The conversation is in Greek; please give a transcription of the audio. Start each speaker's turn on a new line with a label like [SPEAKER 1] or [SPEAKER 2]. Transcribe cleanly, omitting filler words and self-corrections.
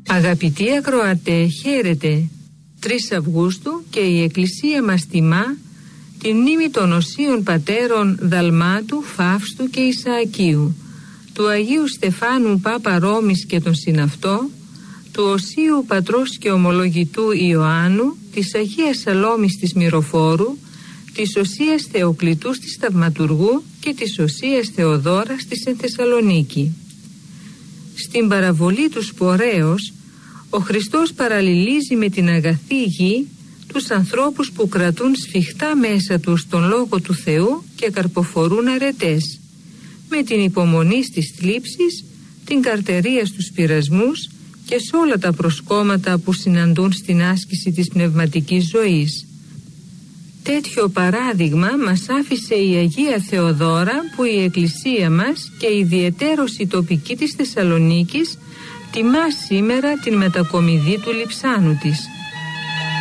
[SPEAKER 1] Αγαπητοί ακροατέ, χαίρετε. 3 Αυγούστου και η Εκκλησία μας τιμά τη μνήμη των οσίων πατέρων Δαλμάτου, Φαύστου και Ισαακίου, του Αγίου Στεφάνου Πάπα Ρώμης και τον συναυτό, του Οσίου Πατρός και Ομολογητού Ιωάννου, της Αγίας Σαλόμης της Μυροφόρου, της Οσίας Θεοκλητούς της Θαυματουργού και της Οσίας Θεοδόρας της Θεσσαλονίκη. Στην παραβολή του Σπορέως, ο Χριστός παραλληλίζει με την αγαθή γη τους ανθρώπους που κρατούν σφιχτά μέσα τους τον Λόγο του Θεού και καρποφορούν αρετές, με την υπομονή στις θλίψεις, την καρτερία στους πειρασμούς και σε όλα τα προσκόμματα που συναντούν στην άσκηση της πνευματικής ζωής. Τέτοιο παράδειγμα μας άφησε η Αγία Θεοδόρα, που η Εκκλησία μας και ιδιαιτέρως η τοπική της Θεσσαλονίκης τιμά σήμερα την μετακομιδή του λειψάνου της.